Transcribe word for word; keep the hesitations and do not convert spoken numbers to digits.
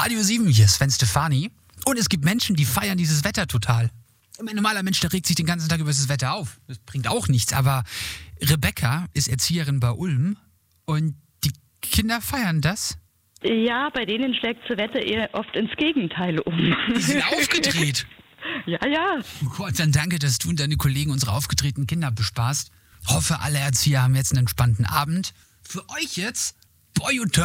Radio sieben, hier ist Sven Stefani. Und es gibt Menschen, die feiern dieses Wetter total. Ein normaler Mensch, der regt sich den ganzen Tag über das Wetter auf. Das bringt auch nichts. Aber Rebecca ist Erzieherin bei Ulm und die Kinder feiern das. Ja, bei denen schlägt das Wetter eher oft ins Gegenteil um. Die sind aufgedreht. Ja, ja. Oh Gott, dann danke, dass du und deine Kollegen unsere aufgedrehten Kinder bespaßt. Hoffe, alle Erzieher haben jetzt einen entspannten Abend. Für euch jetzt Boy und